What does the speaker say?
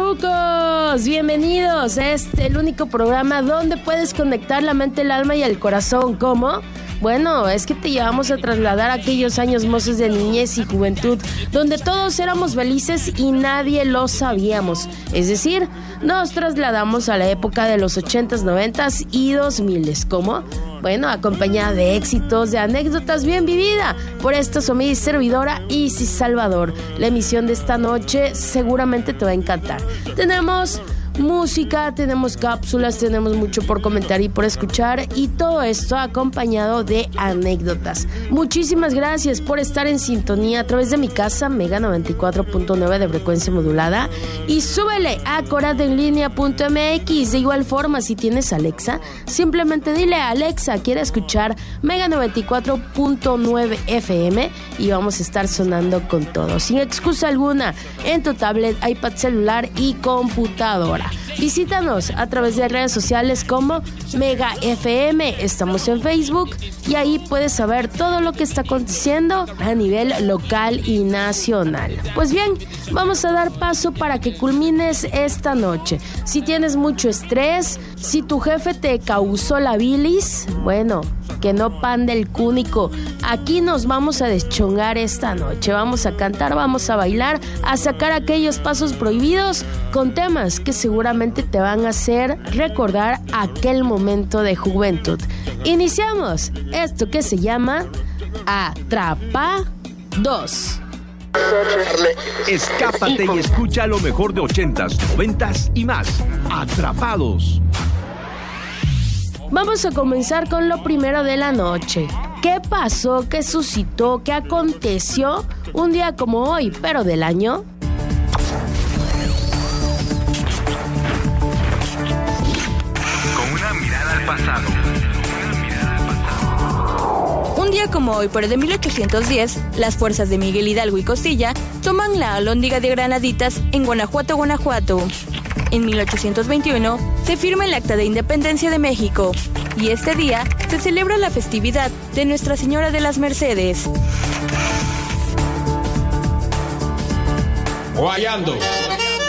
chavorrucos, bienvenidos a el único programa donde puedes conectar la mente, el alma y el corazón. ¿Cómo? Bueno, es que te llevamos a trasladar a aquellos años mozos de niñez y juventud, donde todos éramos felices y nadie lo sabíamos. Es decir, nos trasladamos a la época de los 80s, 90s y 2000s. ¿Cómo? Bueno, acompañada de éxitos, de anécdotas bien vivida por esta su amiga y servidora Isis Salvador. La emisión de esta noche seguramente te va a encantar. Tenemos música, tenemos cápsulas, tenemos mucho por comentar y por escuchar, y todo esto acompañado de anécdotas. Muchísimas gracias por estar en sintonía a través de mi casa, Mega 94.9 de frecuencia modulada, y súbele a coradenlinea.mx. De igual forma, si tienes Alexa, simplemente dile a Alexa, quiere escuchar Mega 94.9 FM, y vamos a estar sonando con todo, sin excusa alguna, en tu tablet, iPad, celular y computadora. Visítanos a través de redes sociales como Mega FM. Estamos en Facebook y ahí puedes saber todo lo que está aconteciendo a nivel local y nacional. Pues bien, vamos a dar paso para que culmines esta noche. Si tienes mucho estrés, si tu jefe te causó la bilis, bueno, que no pande el cúnico. Aquí nos vamos a deschongar esta noche. Vamos a cantar, vamos a bailar, a sacar aquellos pasos prohibidos con temas que seguramente te van a hacer recordar aquel momento de juventud. Iniciamos esto que se llama Atrapa 2. Escápate y escucha lo mejor de 80s, 90s y más. Atrapados. Vamos a comenzar con lo primero de la noche. ¿Qué pasó? ¿Qué suscitó? ¿Qué aconteció un día como hoy, pero del año? Con una mirada al pasado. Un día como hoy, pero de 1810, las fuerzas de Miguel Hidalgo y Costilla toman la Alhóndiga de Granaditas en Guanajuato, Guanajuato. En 1821 se firma el Acta de Independencia de México y este día se celebra la festividad de Nuestra Señora de las Mercedes. Guayando.